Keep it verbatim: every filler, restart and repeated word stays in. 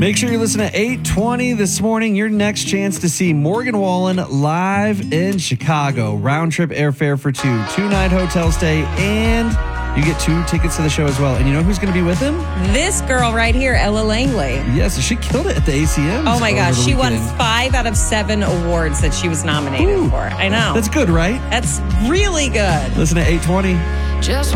Make sure you listen to eight twenty this morning. Your next chance to see Morgan Wallen live in Chicago. Round trip airfare for two. Two-night hotel stay, and you get two tickets to the show as well. And you know who's going to be with him? This girl right here, Ella Langley. Yes, she killed it at the A C M. Oh, my gosh. She won five out of seven awards that she was nominated Ooh, for. I know. That's good, right? That's really good. Listen to eight twenty. Just